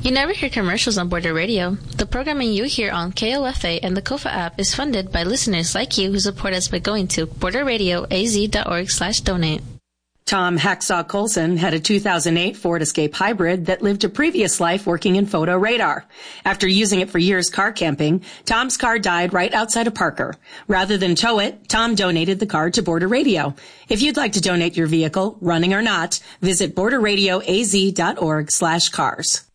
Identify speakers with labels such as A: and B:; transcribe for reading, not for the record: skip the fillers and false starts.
A: You never hear commercials on Border Radio. The programming you hear on KOFA and the KOFA app is funded by listeners like you who support us by going to borderradioaz.org/donate.
B: Tom Hacksaw Colson had a 2008 Ford Escape Hybrid that lived a previous life working in photo radar. After using it for years car camping, Tom's car died right outside of Parker. Rather than tow it, Tom donated the car to Border Radio. If you'd like to donate your vehicle, running or not, visit borderradioaz.org/cars.